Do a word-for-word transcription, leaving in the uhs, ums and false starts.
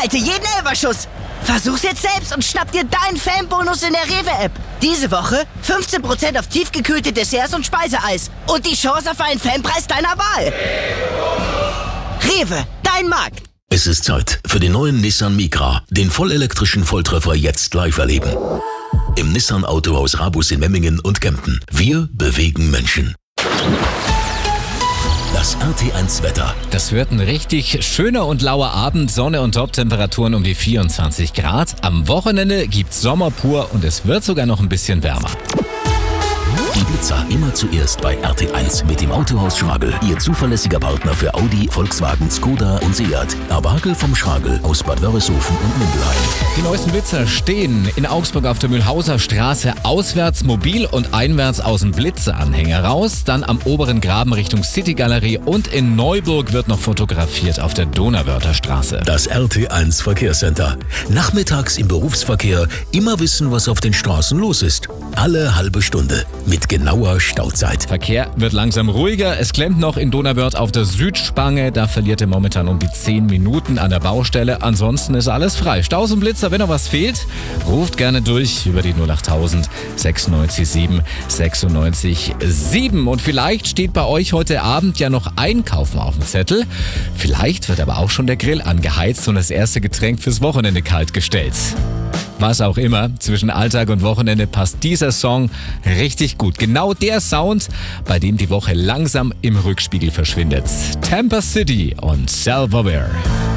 Halte jeden Elberschuss. Versuch's jetzt selbst und schnapp dir deinen Fanbonus in der Rewe-App. Diese Woche fünfzehn Prozent auf tiefgekühlte Desserts und Speiseeis. Und die Chance auf einen Fanpreis deiner Wahl. Rewe, dein Markt. Es ist Zeit für den neuen Nissan Micra. Den vollelektrischen Volltreffer jetzt live erleben. Im Nissan Autohaus Rabus in Memmingen und Kempten. Wir bewegen Menschen. Das R T eins Wetter. Das wird ein richtig schöner und lauer Abend. Sonne und Top-Temperaturen um die vierundzwanzig Grad. Am Wochenende gibt's Sommer pur und es wird sogar noch ein bisschen wärmer. Die Blitzer immer zuerst bei R T eins mit dem Autohaus Schragel. Ihr zuverlässiger Partner für Audi, Volkswagen, Skoda und Seat. Abagel vom Schragel aus Bad Wörishofen und Mindelheim. Die neuesten Blitzer stehen in Augsburg auf der Mühlhauser Straße auswärts mobil und einwärts aus dem Blitzeranhänger raus. Dann am oberen Graben Richtung City Galerie und in Neuburg wird noch fotografiert auf der Donauwörther Straße. Das R T eins Verkehrscenter. Nachmittags im Berufsverkehr immer wissen, was auf den Straßen los ist. Alle halbe Stunde mit genauer Stauzeit. Verkehr wird langsam ruhiger. Es klemmt noch in Donauwörth auf der Südspange. Da verliert ihr momentan um die zehn Minuten an der Baustelle. Ansonsten ist alles frei. Staus und Blitzer, wenn noch was fehlt, ruft gerne durch über die null achttausend sechsundneunzig sieben sechsundneunzig sieben. Und vielleicht steht bei euch heute Abend ja noch Einkaufen auf dem Zettel. Vielleicht wird aber auch schon der Grill angeheizt und das erste Getränk fürs Wochenende kalt gestellt. Was auch immer, zwischen Alltag und Wochenende passt dieser Song richtig gut. Genau der Sound, bei dem die Woche langsam im Rückspiegel verschwindet. Tampa City und Self-Aware.